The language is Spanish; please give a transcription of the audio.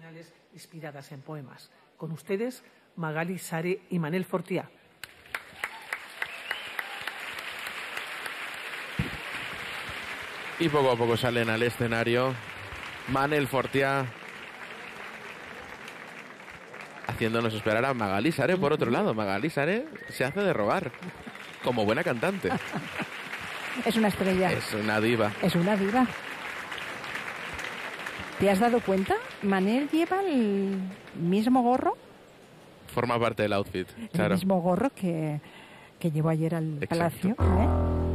tradicionales inspiradas en poemas. Con ustedes, Magali Sare y Manel Fortià. Y poco a poco salen al escenario Manel Fortià, haciéndonos esperar a Magali Sare por otro lado. Magali Sare se hace de rogar, como buena cantante. Es una estrella. Es una diva. Es una diva. ¿Te has dado cuenta? Manel lleva el mismo gorro. Forma parte del outfit, claro. El mismo gorro que llevó ayer al Exacto. Palacio, ¿eh?